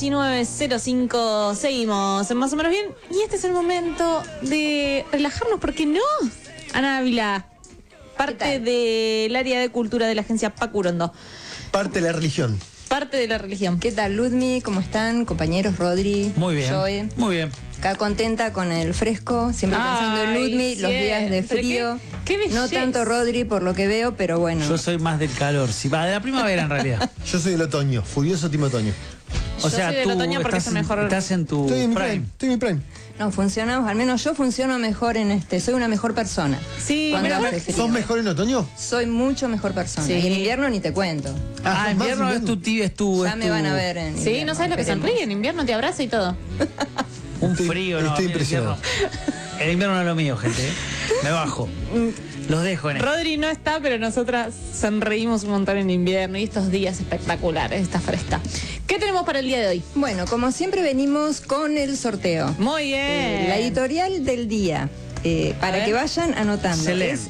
19:05. Seguimos en Más o Menos Bien. Y este es el momento de relajarnos, ¿por qué no? Ana Ávila, parte del área de cultura de la agencia Pacurondo. Parte de la religión. Parte de la religión. ¿Qué tal, Ludmi? ¿Cómo están, compañeros? Rodri, Muy bien. Joe. Muy bien. Acá contenta con el fresco, siempre pensando en Ludmi, los días de frío. Qué belleza. No tanto Rodri por lo que veo, pero bueno. Yo soy más del calor, sí, va de la primavera en realidad. Yo soy del otoño, furioso team otoño. O sea, soy del tú otoño porque es el mejor. estás en tu Estoy en mi prime. prime. Estoy en mi prime. No, funcionamos, al menos yo funciono mejor en soy una mejor persona. Sí, cuando mejor. hace frío. ¿Sos mejor en otoño? Soy mucho mejor persona. Sí. Y en invierno ni te cuento. Ah, sos más invierno es tu tío, es tu. Ya es me tu- van a ver en Sí, invierno, no sabes lo que esperemos. sonríe. En invierno te abraza y todo. Un Estoy- frío, ¿no? estoy A mí el impresionado. El invierno no es lo mío, gente. Me bajo. Los dejo en esto. Rodri no está, pero nosotras sonreímos un montón en invierno y estos días espectaculares, esta fresca. ¿Qué tenemos para el día de hoy? Bueno, como siempre venimos con el sorteo. Muy bien. La editorial del día, A para ver. que vayan anotando. Excelente. Es